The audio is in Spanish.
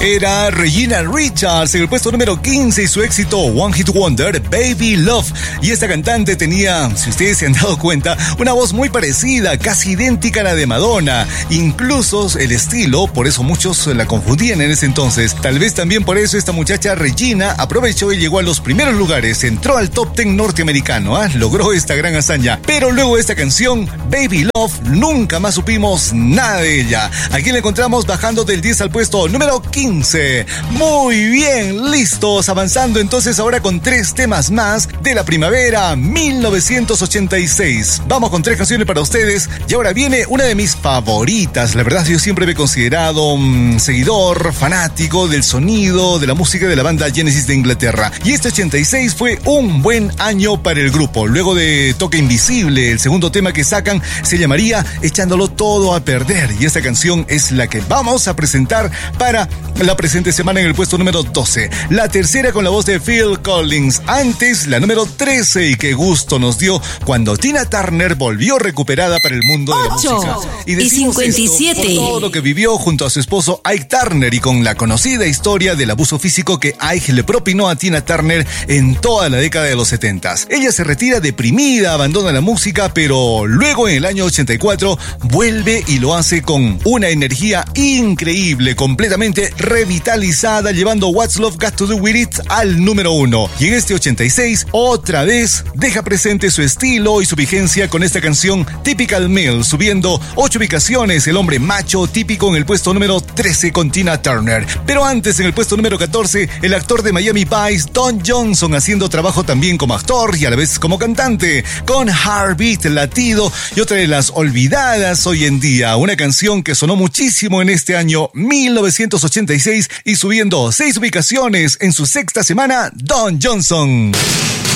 Era Regina Richards en el puesto número 15 y su éxito One Hit Wonder, Baby Love. Y esta cantante tenía, si ustedes se han dado cuenta, una voz muy parecida, casi idéntica a la de Madonna. Incluso el estilo, por eso muchos la confundían en ese entonces. Tal vez también por eso esta muchacha Regina aprovechó y llegó a los primeros lugares. Entró al top 10 norteamericano, logró esta gran hazaña. Pero luego de esta canción, Baby Love, nunca más supimos nada de ella. Aquí la encontramos bajando del 10 al puesto número 15. Muy bien, listos, avanzando entonces ahora con 3 temas más de la primavera 1986. Vamos con 3 canciones para ustedes y ahora viene una de mis favoritas. La verdad, yo siempre me he considerado seguidor, fanático del sonido, de la música de la banda Genesis de Inglaterra. Y este 86 fue un buen año para el grupo. Luego de Toque Invisible, el segundo tema que sacan se llamaría Echándolo Todo a Perder. Y esta canción es la que vamos a presentar para la presente semana en el puesto número 12. La tercera con la voz de Phil Collins. Antes, la número 13. Y qué gusto nos dio cuando Tina Turner volvió recuperada para el mundo de la música. Y 57. Por todo lo que vivió junto a su esposo Ike Turner y con la conocida historia del abuso físico que Ike le propinó a Tina Turner en toda la década de los 70. Ella se retira deprimida, abandona la música, pero luego en el año 84 vuelve y lo hace con una energía increíble, completamente revitalizada, llevando What's Love Got to Do With It al número 1. Y en este 86, otra vez, deja presente su estilo y su vigencia con esta canción Typical Male, subiendo 8 ubicaciones, el hombre macho típico en el puesto número 13 con Tina Turner. Pero antes, en el puesto número 14, el actor de Miami Vice, Don Johnson, haciendo trabajo también como actor y a la vez como cantante, con Heartbeat, Latido, y otra de las olvidadas hoy en día, una canción que sonó muchísimo en este año 1986 y subiendo 6 ubicaciones en su sexta semana, Don Johnson.